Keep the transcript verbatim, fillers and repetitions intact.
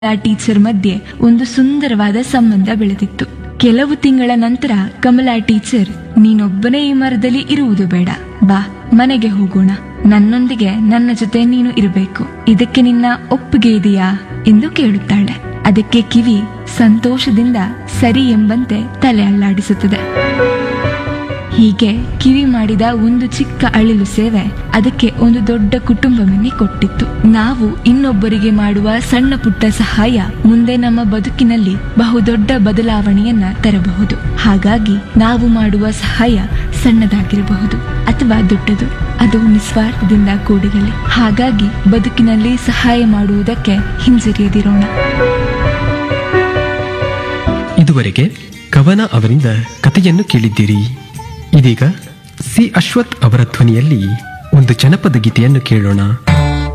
ಆ ಟೀಚರ್ ಮಧ್ಯೆ ಒಂದು ಸುಂದರವಾದ ಸಂಬಂಧ ಬೆಳೆದಿತ್ತು. ಕೆಲವು ತಿಂಗಳ ನಂತರ ಕಮಲಾ ಟೀಚರ್, ನೀನೊಬ್ಬನೇ ಈ ಮರದಲ್ಲಿ ಇರುವುದು ಬೇಡ, ಬಾ ಮನೆಗೆ ಹೋಗೋಣ, ನನ್ನೊಂದಿಗೆ ನನ್ನ ಜೊತೆ ನೀನು ಇರಬೇಕು, ಇದಕ್ಕೆ ನಿನ್ನ ಒಪ್ಪಿಗೆ ಇದೆಯಾ ಎಂದು ಕೇಳುತ್ತಾಳೆ. ಅದಕ್ಕೆ ಕಿವಿ ಸಂತೋಷದಿಂದ ಸರಿ ಎಂಬಂತೆ ತಲೆ ಅಲ್ಲಾಡಿಸುತ್ತದೆ. ಹೀಗೆ ಕಿವಿ ಮಾಡಿದ ಒಂದು ಚಿಕ್ಕ ಅಳಿಲು ಸೇವೆ ಅದಕ್ಕೆ ಒಂದು ದೊಡ್ಡ ಕುಟುಂಬವನ್ನೇ ಕೊಟ್ಟಿತ್ತು. ನಾವು ಇನ್ನೊಬ್ಬರಿಗೆ ಮಾಡುವ ಸಣ್ಣ ಪುಟ್ಟ ಸಹಾಯ ಮುಂದೆ ನಮ್ಮ ಬದುಕಿನಲ್ಲಿ ಬಹುದೊಡ್ಡ ಬದಲಾವಣೆಯನ್ನ ತರಬಹುದು. ಹಾಗಾಗಿ ನಾವು ಮಾಡುವ ಸಹಾಯ ಸಣ್ಣದಾಗಿರಬಹುದು ಅಥವಾ ದೊಡ್ಡದು, ಅದು ನಿಸ್ವಾರ್ಥದಿಂದ ಕೂಡಿರಲಿ. ಹಾಗಾಗಿ ಬದುಕಿನಲ್ಲಿ ಸಹಾಯ ಮಾಡುವುದಕ್ಕೆ ಹಿಂಜರಿಯದಿರೋಣ. ಇದುವರೆಗೆ ಕವನ ಅವರಿಂದ ಕಥೆಯನ್ನು ಕೇಳಿದ್ದೀರಿ. ಇದೀಗ ಸಿ ಅಶ್ವಥ್ ಅವರ ಧ್ವನಿಯಲ್ಲಿ ಒಂದು ಜನಪದ ಗೀತೆಯನ್ನು ಕೇಳೋಣ.